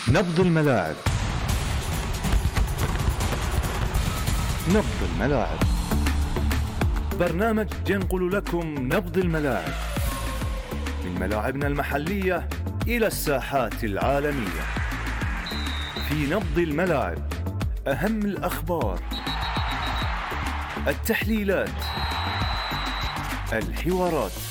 نبض الملاعب. نبض الملاعب، برنامج ينقل لكم نبض الملاعب من ملاعبنا المحلية إلى الساحات العالمية. في نبض الملاعب أهم الأخبار، التحليلات، الحوارات،